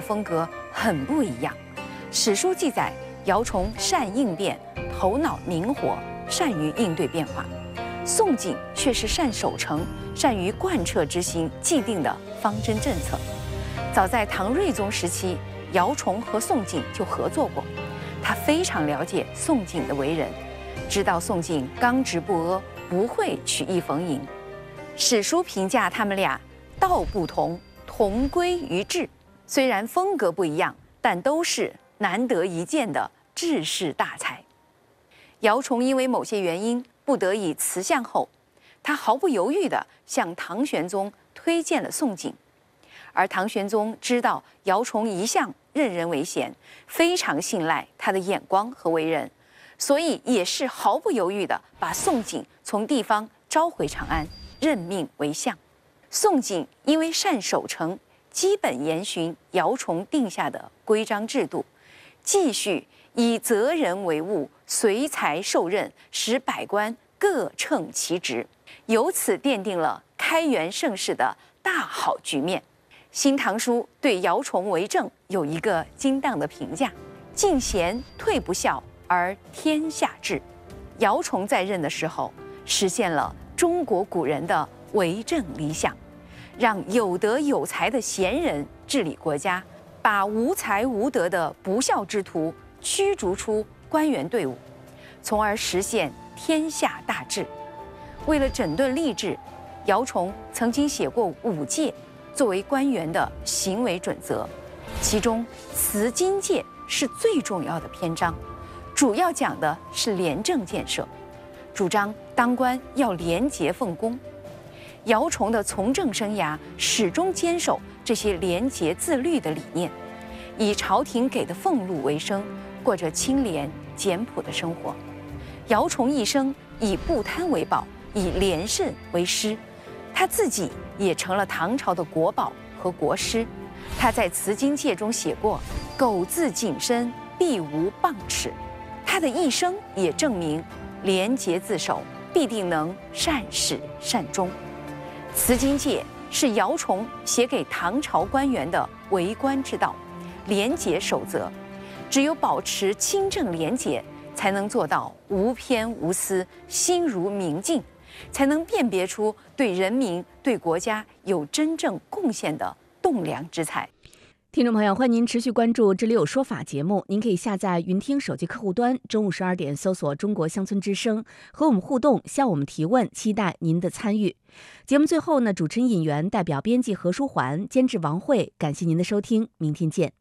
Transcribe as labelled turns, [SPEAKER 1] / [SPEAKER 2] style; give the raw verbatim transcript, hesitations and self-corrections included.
[SPEAKER 1] 风格很不一样。史书记载，姚崇善应变，头脑灵活，善于应对变化；宋璟却是善守成，善于贯彻执行既定的方针政策。早在唐睿宗时期，姚崇和宋璟就合作过，他非常了解宋璟的为人，知道宋璟刚直不阿，不会曲意逢迎。史书评价他们俩道不同，同归于治。虽然风格不一样，但都是难得一见的治世大才。姚崇因为某些原因不得已辞相后，他毫不犹豫地向唐玄宗推荐了宋璟。而唐玄宗知道姚崇一向任人唯贤，非常信赖他的眼光和为人，所以也是毫不犹豫地把宋璟从地方召回长安，任命为相。宋璟因为善守成，基本沿循姚崇定下的规章制度，继续以责人为务，随才受任，使百官各称其职，由此奠定了开元盛世的大好局面。《新唐书》对姚崇为政有一个精当的评价：进贤退不孝，而天下治。姚崇在任的时候，实现了中国古人的为政理想，让有德有才的贤人治理国家，把无才无德的不孝之徒驱逐出官员队伍，从而实现天下大治。为了整顿吏治，姚崇曾经写过五戒作为官员的行为准则，其中辞金戒是最重要的篇章，主要讲的是廉政建设，主张当官要廉洁奉公。姚崇的从政生涯始终坚守这些廉洁自律的理念，以朝廷给的俸禄为生，过着清廉简朴的生活。姚崇一生以不贪为宝，以廉慎为师，他自己也成了唐朝的国宝和国师。他在辞金戒中写过“苟自谨慎，必无谤齿”。他的一生也证明，廉洁自守必定能善始善终。辞金戒是姚崇写给唐朝官员的为官之道、廉洁守则。只有保持清正廉洁，才能做到无偏无私、心如明镜，才能辨别出对人民、对国家有真正贡献的栋梁之才。
[SPEAKER 2] 听众朋友，欢迎您持续关注《这里有说法》节目。您可以下载云听手机客户端，中午十二点搜索中国乡村之声，和我们互动，向我们提问，期待您的参与。节目最后呢，主持人尹源代表编辑何书桓、监制王慧，感谢您的收听，明天见。